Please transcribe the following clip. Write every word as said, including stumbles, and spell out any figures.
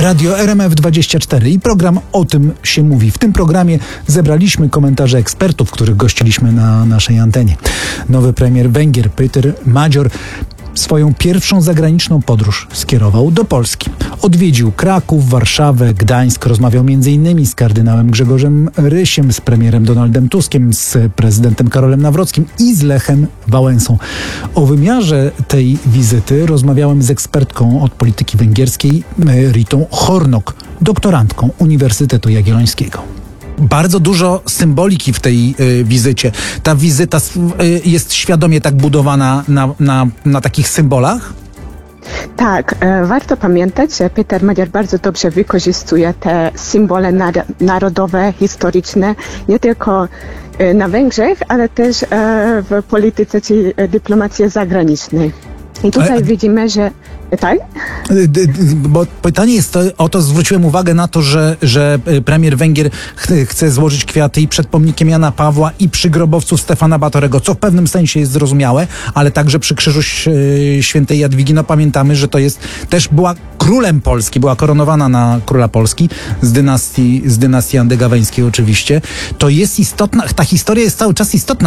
Radio R M F dwadzieścia cztery i program O tym się mówi. W tym programie zebraliśmy komentarze ekspertów, których gościliśmy na naszej antenie. Nowy premier Węgier Péter Magyar swoją pierwszą zagraniczną podróż skierował do Polski. Odwiedził Kraków, Warszawę, Gdańsk, rozmawiał między innymi z kardynałem Grzegorzem Rysiem, z premierem Donaldem Tuskiem, z prezydentem Karolem Nawrockim i z Lechem Wałęsą. O wymiarze tej wizyty rozmawiałem z ekspertką od polityki węgierskiej Ritą Hornok, doktorantką Uniwersytetu Jagiellońskiego. Bardzo dużo symboliki w tej y, wizycie. Ta wizyta y, jest świadomie tak budowana na, na, na takich symbolach? Tak, e, warto pamiętać, że Péter Magyar bardzo dobrze wykorzystuje te symbole nar- narodowe, historyczne, nie tylko e, na Węgrzech, ale też e, w polityce czy dyplomacji zagranicznej. I tutaj ale... widzimy, że... Tak? Bo pytanie jest to, o to, zwróciłem uwagę na to, że, że premier Węgier ch- chce złożyć kwiaty i przed pomnikiem Jana Pawła i przy grobowcu Stefana Batorego, co w pewnym sensie jest zrozumiałe, ale także przy krzyżu świętej Jadwigi. No pamiętamy, że to jest, też była królem Polski, była koronowana na króla Polski z dynastii, z dynastii Andegaweńskiej oczywiście. To jest istotna, ta historia jest cały czas istotna.